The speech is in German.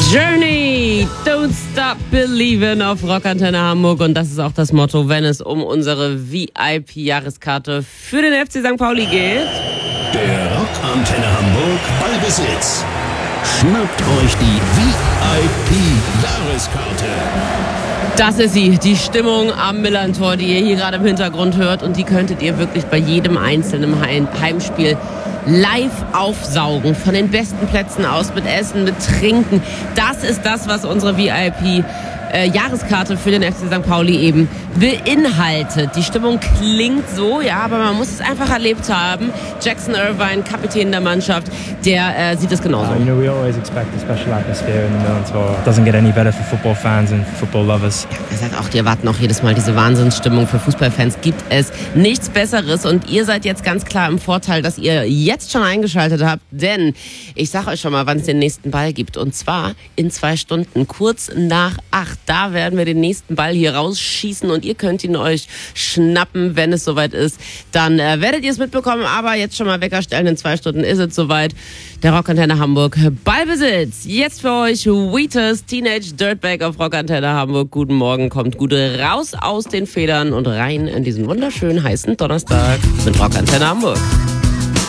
Journey, don't stop believing auf Rockantenne Hamburg. Und das ist auch das Motto, wenn es um unsere VIP-Jahreskarte für den FC St. Pauli geht. Der Rockantenne Hamburg Ballbesitz. Schnappt euch die VIP-Jahreskarte. Das ist sie, die Stimmung am Millerntor, die ihr hier gerade im Hintergrund hört. Und die könntet ihr wirklich bei jedem einzelnen Heimspiel live aufsaugen. Von den besten Plätzen aus, mit Essen, mit Trinken. Das ist das, was unsere VIP-Jahreskarte für den FC St. Pauli eben beinhaltet. Die Stimmung klingt so, ja, aber man muss es einfach erlebt haben. Jackson Irvine, Kapitän der Mannschaft, der sieht es genauso. You know, we always expect a special atmosphere in the Millerntor. It doesn't get any better for football fans and football lovers. Ja, er sagt auch, die erwarten auch jedes Mal diese Wahnsinnsstimmung. Für Fußballfans gibt es nichts Besseres und ihr seid jetzt ganz klar im Vorteil, dass ihr jetzt schon eingeschaltet habt, denn ich sage euch schon mal, wann es den nächsten Ball gibt, und zwar in 2 Stunden, kurz nach 8. Da werden wir den nächsten Ball hier rausschießen und ihr könnt ihn euch schnappen, wenn es soweit ist. Dann werdet ihr es mitbekommen, aber jetzt schon mal Wecker stellen, in 2 Stunden ist es soweit. Der Rockantenne Hamburg Ballbesitz. Jetzt für euch Wheatus, Teenage Dirtbag auf Rockantenne Hamburg. Guten Morgen, kommt gut raus aus den Federn und rein in diesen wunderschönen heißen Donnerstag mit Rockantenne Hamburg.